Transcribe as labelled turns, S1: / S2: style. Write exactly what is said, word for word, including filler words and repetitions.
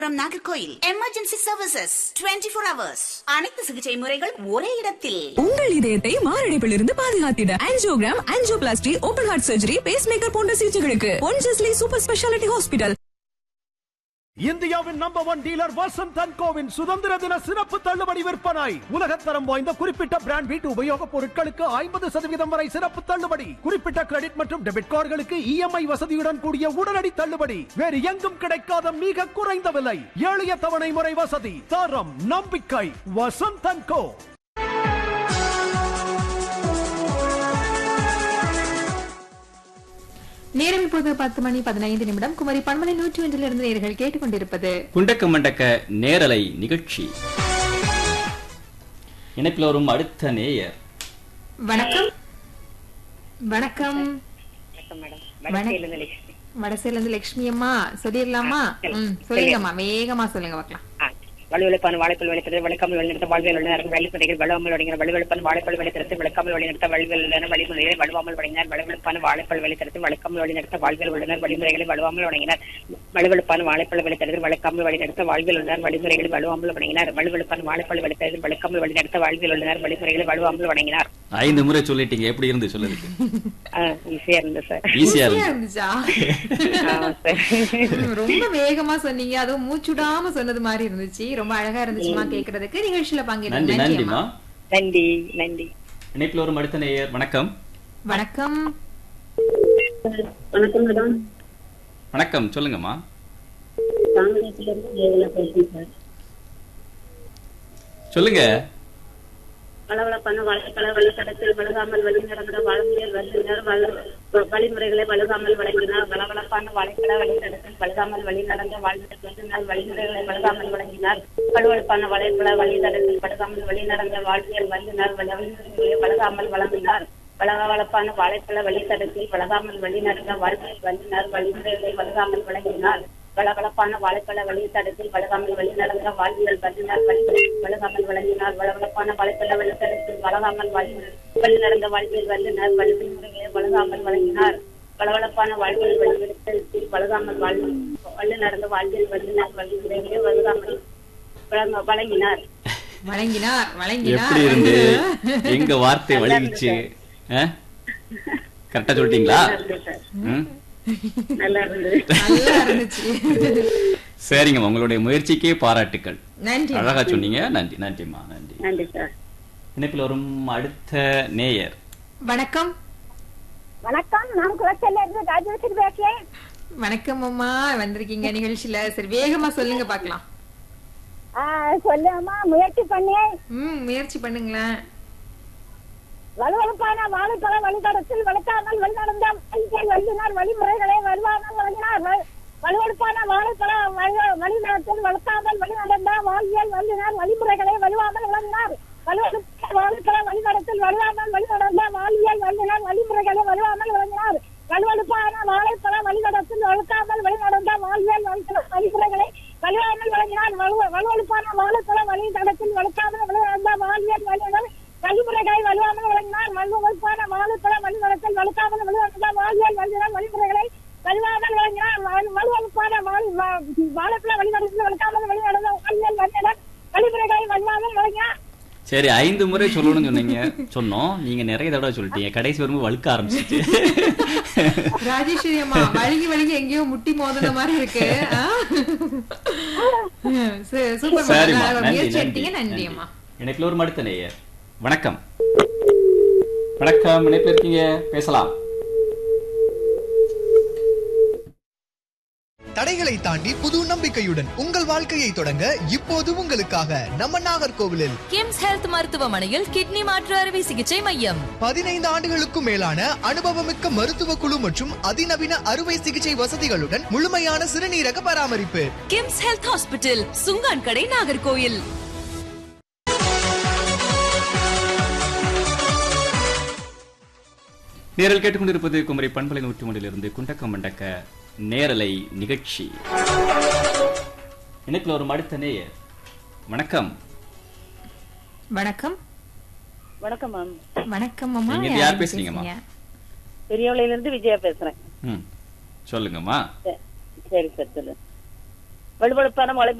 S1: from Nagercoil emergency services இருபத்தி நான்கு hours. அனைத்து சிகிச்சை முறைகள் ஒரே இடத்தில்.
S2: உங்கள் இதயத்தை மாரடைப்பிலிருந்து பாதுகாத்திட angiogram, angioplasty, open heart surgery, base maker போன்ற சிகிச்சைகளுக்கு பொன்ஜஸ்லி சூப்பர் ஸ்பெஷாலிட்டி ஹாஸ்பிட்டல்.
S3: இந்தியாவின் number one dealer Vasanth and CoWIN சுதந்திர தின சிறப்பு தள்ளுபடி விற்பனை. உலகத்தரம் வாய்ந்த குறிப்பிட்ட பிராண்ட் வீட்டு உபயோகப் பொருட்களுக்கு ஐம்பது சதவீதம் வரை சிறப்பு தள்ளுபடி. குறிப்பிட்ட கிரெடிட் மற்றும் டெபிட் கார்டுகளுக்கு இஎம்ஐ வசதியுடன் கூடிய உடனடி தள்ளுபடி. வேறு எங்கும் கிடைக்காத மிக குறைந்த விலை, எளிய தவணை முறை வசதி, தரம், நம்பிக்கை. வசந்த் அண்ட் கோ.
S4: நேரம் இப்போது பத்து மணி பதினைந்து நிமிடம். குமரி பன்மலை நூற்றி ஒன்றிலிருந்து நேர்கள் கேட்டுக்கொண்டிருப்பது
S5: குண்டக்க மண்டக்க நேரலை நிகழ்ச்சி. இணைப்பில் வரும் அடுத்த நேயர்.
S4: வணக்கம். வணக்கம்.
S6: வடசேல
S4: வடசேலிருந்து லட்சுமி அம்மா சொல்லிடலாமா? சொல்லுங்கம்மா, வேகமா சொல்லுங்க பார்க்கலாம்.
S6: வலுவெழுப்பான வாழைப்பல் வழித்தரத்து வழக்காமல் வழிநடத்த வாழ்வியல் வல்லுநர்கள் வழிமுறைகள் வலுவாமல் வழங்கினர். வலுவெழுப்பான வாழைப்பல் வழித்தரத்து வழக்காமல் வழிநடத்த வாழ்வியல் வல்லுநர் வழிமுறைகளை வலுவாமல் வழங்கினார். வலுவெழுப்பான வாழைப்பல் வழித்தரத்து வழக்காமல் வழிநடத்த வாழ்வியல் வல்லுநர் வழிமுறைகளை வலுவாமல் வழங்கினார். வலுவெழுப்பான வாழைப்பல் வழித்தரத்து வழக்காமல் வழிநடத்த வாழ்வியல் வல்லுநர் வழிமுறைகளை வலுவாமல் வழங்கினார். வலுவெழுப்பான வாழைப்பல் வழித்தரத்து வழக்காமல் வழிநடத்த வாழ்வியல் வல்லுநர் வழிமுறைகளை வலுவாமல் வழங்கினார்.
S5: ஐந்து முறை சொல்லிட்டீங்க, எப்படி இருந்து சொல்லுது?
S6: ஈஸியா இருந்து சார்.
S5: ஈஸியா
S4: இருந்துச்சா? ரொம்ப வேகமா சொன்னீங்க, அதுவும் மூச்சுடாம சொன்னது மாதிரி இருந்துச்சு. ரொம்ப அழகா இருந்துச்சுமா கேக்குறதுக்கு. நிகழ்ச்சியில பங்கேற்க
S6: நன்றிமா. நன்றி நன்றி.
S5: இணைப்பில் வரும் அடுத்த நேயர். வணக்கம்.
S4: வணக்கம்.
S7: வணக்கம் மேடம்.
S5: வணக்கம், சொல்லுங்கம்மா. சொல்லுங்க.
S7: வளவளப்பான வழக்கல வழித்தடத்தில் வழுகாமல் வழி நடந்த வாழ்வியல் வல்லுநர் வழிமுறைகளை வழுகாமல் வழங்கினார். வளவளப்பான வழக்கல வழித்தடத்தில் வழுகாமல் வழி நடந்த வாழ்வியல் வல்லுநர் வழிமுறைகளை வழுகாமல் வழங்கினார். வலுவழுப்பான வளைப்பல வழித்தடத்தில் வழுகாமல் வழி நடந்த வாழ்வியல் வல்லுநர் வழிமுறைகளை வழுகாமல் வழங்கினார். வளவளப்பான வாழைப்பழ வழித்தடத்தில் வழகாமல் வழி நடந்த வாழ்வியல் வல்லுநர் வழிமுறைகளை வழுகாமல் வழங்கினார். வளவளப்பான வாழைப்பழ வழித்தடத்தில் வழகாமல் வழி நடந்த வாழ்வியல் வல்லுநர் வழுகாமல் வழங்கினார். வளவளப்பான வாழைப்பழ வழித்தடத்தில் வழகாமல் வழி நடந்த வாழ்வியல் வல்லுநர் வழிமுறைகளை வழுகாமல் வழங்கினார். வளவளப்பான வாழ்வியல் வழித்தடத்தில் வழகாமல் வழி நடந்த வாழ்வியல் வல்லுநர் வழிமுறைகளை வழுகாமல் வழங்கினார்.
S4: வழங்கினார் வழங்கினார்.
S5: எப்படி இருந்து எங்க வார்த்தை வழங்கிச்சு? கரெக்டா சொல்லிட்டீங்களா? சரிங்கம்மா, உங்களுடைய முயற்சிக்கே பாராட்டுக்கள்.
S4: நன்றி.
S5: அழகா சொன்னீங்க. நன்றி நன்றிம்மா. நன்றி.
S7: நன்றி சார்.
S5: இணைப்பில் வரும் அடுத்த நேயர்.
S4: வணக்கம்.
S8: வணக்கம், நான் குளச்சல்ல இருந்து ராஜேஸ்வரி பேசுறேன்.
S4: வணக்கம் அம்மா, வந்திருக்கீங்க நிகழ்ச்சியில. சரி, வேகமா சொல்லுங்க பாக்கலாம்.
S8: சொல்லுமா, முயற்சி பண்ணி.
S4: ம் முயற்சி பண்ணுங்களேன்.
S8: வலுவழுப்பான வாழைப்பழ வழித்தடத்தில் வளர்க்காமல் வழிநடந்த வல்லுநர் வழிமுறைகளை வலுவாமல் வழங்கினார். வலுவழுப்பான வாழைப்பழ வழிநடத்தில் வளர்க்காமல் வழிநடந்த வாழ்வியல் வல்லுநர் வழிமுறைகளை வலுவாமல் வழங்கினார். வலுவழுப்பான வாழைப்பழ வழிநடத்தில் வலுவாமல் வழிநடந்த வாழ்வியல் வல்லுநர் வழிமுறைகளை வலுவாமல் வழங்கினார். வலுவழுப்பான வாழைப்பழ வழிநடத்தில் வளர்க்காமல் வழிநடந்த வாழ்வியல் வழிமுறைகளை வலுவாமல் வழங்கினார். வலுவழுப்பான வாழைப்பழ வழிநடத்தில் வளர்க்காமல் வழிநடந்த வாழ்வியல் வல்லுநர் வழிமுறைகளை வலுவாமல் வழங்கினார். வலுவழுப்பான வாழைப்பழ வழிநடத்தில் வளர்க்காமல் வழிநடந்த வாழ்வியல் வல்லுநர் வழிமுறைகளை வலுவாமல் வழங்கினார். வலுவழுப்பான வாழைப்பழ வழிநடத்தில் வளர்க்காமல் வழிநடந்த வாழ்வியல் வல்லுநர் வழிமுறைகளை வலுவாமல் வழங்கினார்.
S5: சரி, ஐந்து முறை சொல்லணும்னு சொன்னீங்க, சொன்னோம். நீங்க நிறைய தடவை சொல்லிட்டீங்க. கடைசி வரும்போது வழுக்க ஆரம்பிச்சிட்டு.
S4: ராஜேஸ்வரி அம்மா, வழுகி வழுகி எங்கேயோ முட்டி மோதின மாதிரி இருக்கு. சூப்பர், முயற்சி எடுத்தீங்க. நன்றி அம்மா.
S5: இணைப்பில் ஒரு அடுத்த நேயர். வணக்கம். வணக்கம், இணைப்பில் இருக்கீங்க, பேசலாம்.
S9: தடைகளை தாண்டி புது நம்பிக்கையுடன் உங்கள் வாழ்க்கையை தொடங்க இப்போது உங்களுக்காக நம்ம நாகர்கோவிலில்
S10: கிம்ஸ் ஹெல்த் மருத்துவமனையில் கிட்னி மாற்று அறுவை சிகிச்சை மையம்.
S9: பதினைந்து ஆண்டுகளுக்கும் மேலான அனுபவமிக்க மருத்துவ குழு மற்றும் அதிநவீன அறுவை சிகிச்சை வசதிகளுடன் முழுமையான சிறுநீரக பராமரிப்பு.
S10: கிம்ஸ் ஹெல்த் ஹாஸ்பிட்டல், சுங்கான் கடை, நாகர்கோவில்.
S5: நேரில் கேட்டுக்கொண்டிருப்பது குமரி பண்பலை நூற்றி ஒன்றிலிருந்து குண்டக்க மண்டக்க நேரலை நிகழ்ச்சி. இணைப்பில் வரும் அடுத்த நேயர். வணக்கம்.
S4: வணக்கம்.
S7: வணக்கம் மேம்.
S4: வணக்கம் அம்மா.
S5: நீங்க யார் பேசுறீங்கம்மா?
S7: பெரியவளையில இருந்து விஜயா பேசுறேன்.
S5: ம் சொல்லுங்கம்மா.
S7: சரி சார், சொல்லுங்க. வலுவழுப்பான வாழை